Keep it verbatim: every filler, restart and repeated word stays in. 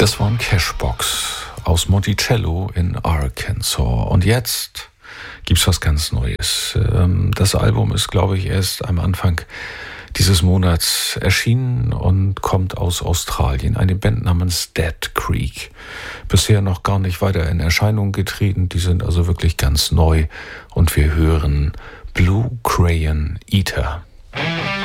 Das waren Cashbox aus Monticello in Arkansas. Und jetzt gibt's was ganz Neues. Das Album ist, glaube ich, erst am Anfang dieses Monats erschienen und kommt aus Australien. Eine Band namens Dead Creek. Bisher noch gar nicht weiter in Erscheinung getreten. Die sind also wirklich ganz neu. Und wir hören Blue Crayon Eater.